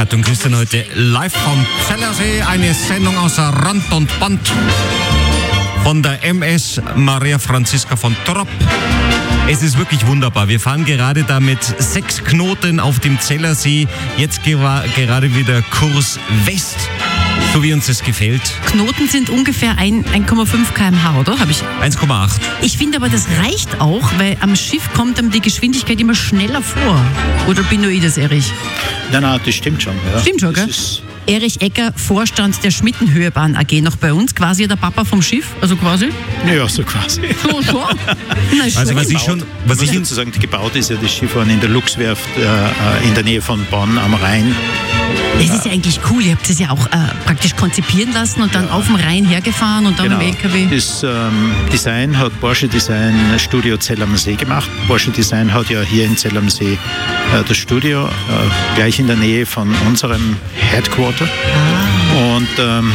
Kat und Christian heute live vom Zellersee. Eine Sendung außer Rand und Band von der MS Maria Franziska von Tropp. Es ist wirklich wunderbar. Wir fahren gerade da mit 6 Knoten auf dem Zellersee. Jetzt gerade wieder Kurs West, so wie uns das gefällt. Knoten sind ungefähr 1,5 km/h, oder? 1,8. Ich finde aber, das reicht auch, weil am Schiff kommt dann die Geschwindigkeit immer schneller vor. Oder bin nur ich das, Erich? Nein, das stimmt schon. Ja. Stimmt schon, gell? Erich Ecker, Vorstand der Schmittenhöhebahn AG, noch bei uns, quasi der Papa vom Schiff, also quasi? Ja, so quasi. So schon? Also was ich sozusagen gebaut ist ja das Schiff in der Luchswerft in der Nähe von Bonn am Rhein. Das ist ja eigentlich cool, ihr habt es ja auch praktisch konzipieren lassen und dann auf dem Rhein hergefahren und dann Genau. im LKW. Das Design hat Porsche Design Studio Zell am See gemacht. Porsche Design hat ja hier in Zell am See das Studio, gleich in der Nähe von unserem Headquarter. Und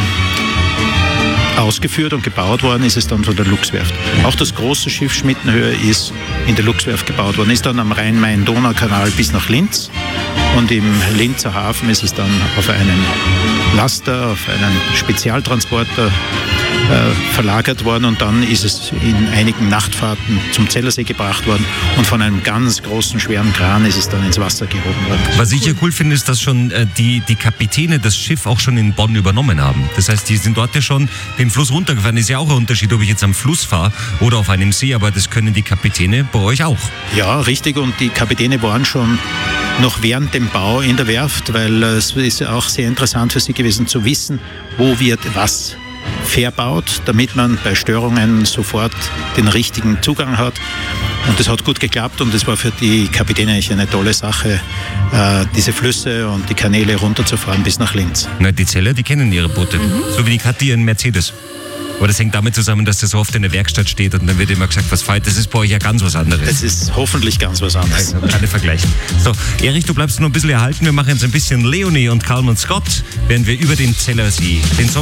ausgeführt und gebaut worden ist es dann von der Luchswerft. Auch das große Schiff Schmittenhöhe ist in der Luchswerft gebaut worden, ist dann am Rhein-Main-Donau-Kanal bis nach Linz. Und im Linzer Hafen ist es dann auf einen Laster, auf einen Spezialtransporter verlagert worden und dann ist es in einigen Nachtfahrten zum Zellersee gebracht worden und von einem ganz großen, schweren Kran ist es dann ins Wasser gehoben worden. Was ich ja cool finde, ist, dass schon die Kapitäne das Schiff auch schon in Bonn übernommen haben. Das heißt, die sind dort ja schon den Fluss runtergefahren. Ist ja auch ein Unterschied, ob ich jetzt am Fluss fahre oder auf einem See, aber das können die Kapitäne bei euch auch. Ja, richtig, und die Kapitäne waren schon noch während dem Bau in der Werft, weil es ist auch sehr interessant für sie gewesen zu wissen, wo wird was verbaut, damit man bei Störungen sofort den richtigen Zugang hat. Und das hat gut geklappt und es war für die Kapitäne eigentlich eine tolle Sache, diese Flüsse und die Kanäle runterzufahren bis nach Linz. Na, die Zeller, die kennen ihre Boote. So wie die Kathi ihren Mercedes. Aber das hängt damit zusammen, dass das so oft in der Werkstatt steht und dann wird immer gesagt, was fällt. Das ist bei euch ja ganz was anderes. Das ist hoffentlich ganz was anderes. Also, kann ich vergleichen. So, Erich, du bleibst noch ein bisschen erhalten. Wir machen jetzt ein bisschen Leonie und Carmen Scott, während wir über den Zellersee den Song